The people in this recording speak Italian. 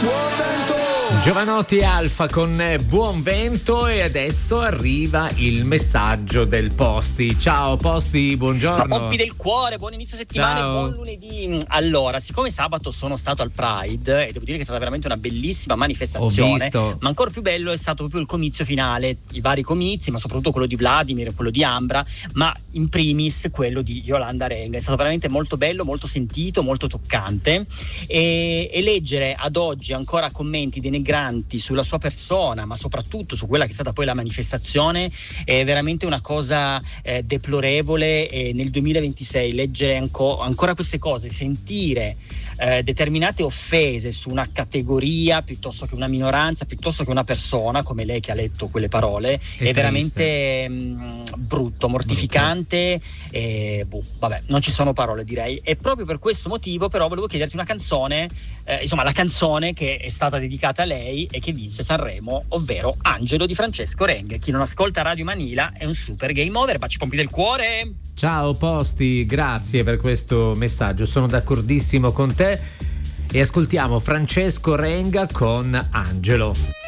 Giovanotti Alfa con Buon Vento, e adesso arriva il messaggio del Posti. Ciao Posti, buongiorno. Pompi del cuore, buon inizio settimana. Ciao. E buon lunedì. Allora, siccome sabato sono stato al Pride e devo dire che è stata veramente una bellissima manifestazione, Ho visto. ma ancora più bello è stato proprio il comizio finale, i vari comizi, ma soprattutto quello di Vladimir, quello di Ambra, ma in primis quello di Yolanda Renga. È stato veramente molto bello, molto sentito, molto toccante, e leggere ad oggi ancora commenti denigranti sulla sua persona, ma soprattutto su quella che è stata poi la manifestazione, è veramente una cosa deplorevole. E nel 2026 leggere ancora queste cose, sentire determinate offese su una categoria piuttosto che una minoranza, piuttosto che una persona come lei che ha letto quelle parole, è veramente brutto, mortificante. Vabbè, non ci sono parole, direi. E proprio per questo motivo però volevo chiederti una canzone, insomma la canzone che è stata dedicata a lei e che vinse Sanremo, ovvero Angelo di Francesco Renga. Chi non ascolta Radio Manila è un super game over. Baci pompi del cuore. Ciao Posti, grazie per questo messaggio, sono d'accordissimo con te, e ascoltiamo Francesco Renga con Angelo.